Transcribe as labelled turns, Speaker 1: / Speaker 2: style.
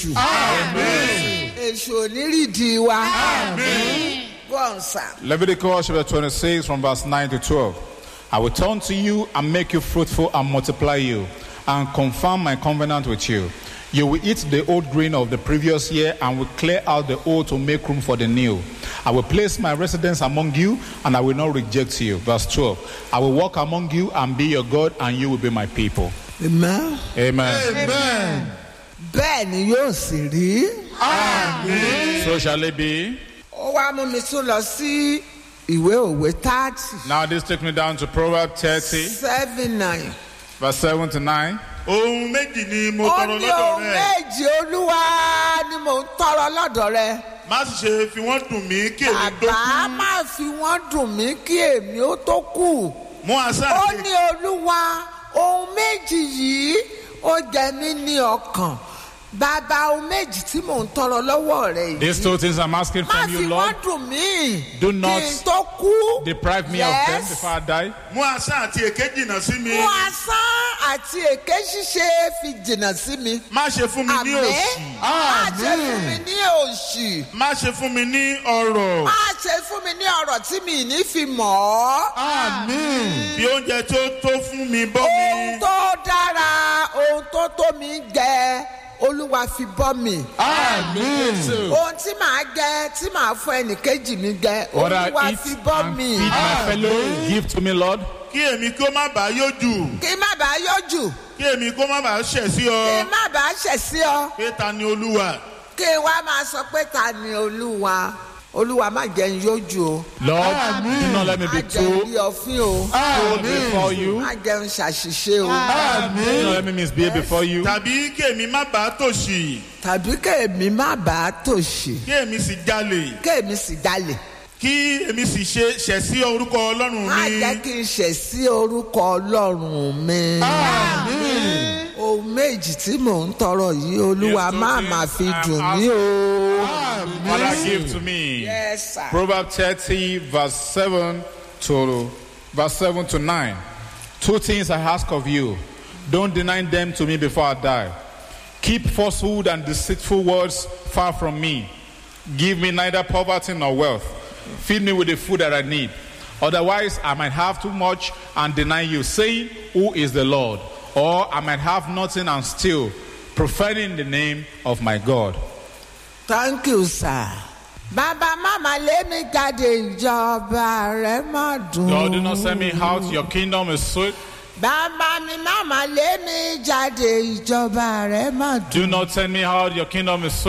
Speaker 1: Amen.
Speaker 2: Amen. Go on, sir.
Speaker 1: Leviticus chapter 26 from verse 9 to 12. I will turn to you and make you fruitful and multiply you and confirm my covenant with you. You will eat the old grain of the previous year and will clear out the old to make room for the new. I will place my residence among you and I will not reject you. Verse 12. I will walk among you and be your God and you will be my people.
Speaker 2: Amen.
Speaker 1: Amen.
Speaker 2: Amen. Bẹ́ẹ̀ni yóò sì rí.
Speaker 1: Amen. So shall it be.
Speaker 2: Ó wá mú mi tún lọ sí ìwé òwe 30.
Speaker 1: Now this takes me down to Proverbs 30.
Speaker 2: 7:9.
Speaker 1: Verse 7 to 9.
Speaker 3: Ohun méjì ni mo tọrọ lọ́dọ̀ rẹ.
Speaker 2: Ohun méjì Olúwa ni mo ń tọrọ lọ́dọ̀ rẹ.
Speaker 3: Má sì ṣe fi wọ́n dùn mí kí èmi tó kú.
Speaker 2: Bàbá má fi wọ́n dùn mí kí èmi ó tó kù.
Speaker 3: Mú asá
Speaker 2: Ó
Speaker 3: àti.
Speaker 2: ní Olúwa ohun méjì yìí ó jẹ mí ní ọkàn. Bàbá ohun méjì tí mò ń tọrọ lọ́wọ́ rẹ yìí.
Speaker 1: These two things I'm asking
Speaker 2: Má
Speaker 1: from
Speaker 2: fi
Speaker 1: you,
Speaker 2: wọ́n
Speaker 1: Lord.
Speaker 2: dùn mí.
Speaker 1: Do not
Speaker 2: kí n tó kú.
Speaker 1: Deprive me of them before I die.
Speaker 3: Mú asá àti èké jìnnà sí mi.
Speaker 2: Mú asán àti èké ṣíṣe fi jìnnà sí mi.
Speaker 3: Má ṣe fún mi ní òṣì.
Speaker 2: Má ṣe fún mi ní òṣì.
Speaker 3: Má ṣe fún mi ní ọrọ̀.
Speaker 2: Má ṣe fún mi ní ọrọ̀ tí mi ní fi mọ̀ ọ́.
Speaker 3: Àmín. Fi oúnjẹ tó fún mi bọ́ mi.
Speaker 2: Ohun tó dára, ohun tó tó mi jẹ, Olúwa fi bọ́ mi.
Speaker 1: Amen.
Speaker 2: Ohun tí màá jẹ, tí màá fún ẹnìkejì mi jẹ,
Speaker 1: What I
Speaker 2: Olúwa
Speaker 1: eat
Speaker 2: fi bọ́
Speaker 1: and
Speaker 2: mi.
Speaker 1: feed my fellow, give to me, Lord.
Speaker 3: Kí èmi kó má bàa yójú.
Speaker 2: Kí má bàa yọjú,
Speaker 3: Kí èmi kó má bàa ṣẹ̀ sí
Speaker 2: kí
Speaker 3: ọ.
Speaker 2: má bàa ṣẹ̀ sí ọ,
Speaker 3: Pé ta ni Olúwa?
Speaker 2: kí wá máa sọ pé ta ni Olúwa. Olúwa má jẹ́ n yọjú o.
Speaker 1: Lord, do not let me
Speaker 2: Má
Speaker 1: be
Speaker 2: jẹ́ n
Speaker 1: too
Speaker 2: rí ọfín o.
Speaker 1: bold before you.
Speaker 2: Má jẹ́ n ṣàṣìṣe o.
Speaker 1: Do not let me misbehave before you.
Speaker 3: Tàbí kí èmi má bàa tòṣì.
Speaker 2: Tàbí kéèmí má bàa tòṣì.
Speaker 3: Kí èmi sì jalè.
Speaker 2: Kéèmí sì jalè.
Speaker 3: Kí èmi sì ṣẹ̀ sí orúkọ Ọlọ́run
Speaker 2: Má
Speaker 3: mi.
Speaker 2: jẹ́ kí n ṣẹ̀ sí orúkọ Ọlọ́run mi. Ohun méjì tí mò ń tọrọ yìí Olúwa
Speaker 1: Yes,
Speaker 2: má
Speaker 1: those
Speaker 2: má
Speaker 1: things
Speaker 2: fi
Speaker 1: I am
Speaker 2: dùn mí o.
Speaker 1: Father, give to me.
Speaker 2: Yes, sir.
Speaker 1: Proverbs 30, verse 7 to 9. Two things I ask of you. Don't deny them to me before I die. Keep falsehood and deceitful words far from me. Give me neither poverty nor wealth. Feed me with the food that I need. Otherwise, I might have too much and deny you, saying, who is the Lord? Or I might have nothing and still, profaning the name of my God.
Speaker 2: Thank you, sir. Bàbá màmá lé mi jáde ìjọba rẹ̀ má dùn.
Speaker 1: God, do not send me out. Your kingdom is sweet.
Speaker 2: Bàbá mi màmá lé mi jáde ìjọba rẹ̀ má dùn.
Speaker 1: Do not send me out. Your kingdom is sweet.